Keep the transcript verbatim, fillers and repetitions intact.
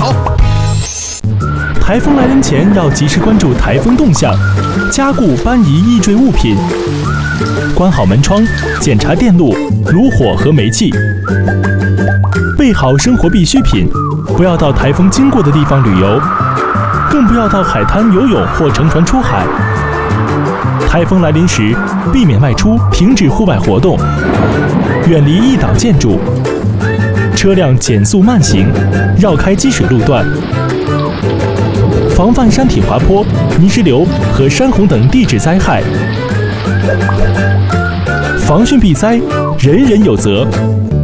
走。 台风来临前要及时关注台风动向，加固搬移易坠物品，关好门窗，检查电路、炉火和煤气，备好生活必需品，不要到台风经过的地方旅游，更不要到海滩游泳或乘船出海。台风来临时，避免外出，停止户外活动，远离易倒建筑，车辆减速慢行，绕开积水路段，防范山体滑坡、泥石流和山洪等地质灾害。防汛避灾，人人有责。